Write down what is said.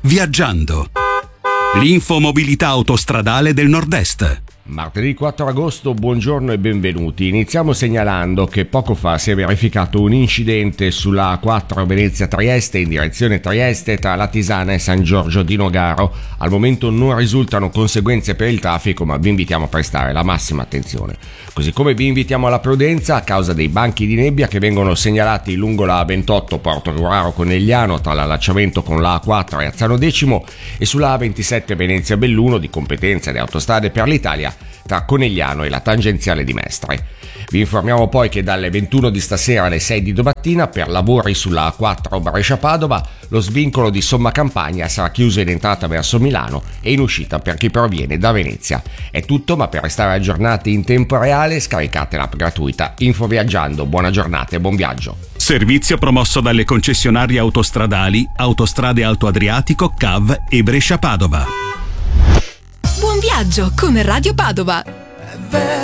Viaggiando. L'infomobilità autostradale del Nord-Est. Martedì 4 agosto, buongiorno e benvenuti. Iniziamo segnalando che poco fa si è verificato un incidente sulla A4 Venezia-Trieste in direzione Trieste tra Latisana e San Giorgio di Nogaro. Al momento non risultano conseguenze per il traffico, ma vi invitiamo a prestare la massima attenzione. Così come vi invitiamo alla prudenza a causa dei banchi di nebbia che vengono segnalati lungo la A28 Porto Ruaro Conegliano tra l'allacciamento con la A4 e Azzano Decimo e sulla A27 Venezia Belluno di competenza di Autostrade per l'Italia tra Conegliano e la tangenziale di Mestre. Vi informiamo poi che dalle 21 di stasera alle 6 di domattina per lavori sulla A4 Brescia-Padova lo svincolo di Somma Campagna sarà chiuso in entrata verso Milano e in uscita per chi proviene da Venezia. È tutto, ma per restare aggiornati in tempo reale scaricate l'app gratuita Info Viaggiando. Buona giornata e buon viaggio. Servizio promosso dalle concessionarie autostradali Autostrade Alto Adriatico, CAV e Brescia-Padova. Buon viaggio con Radio Padova.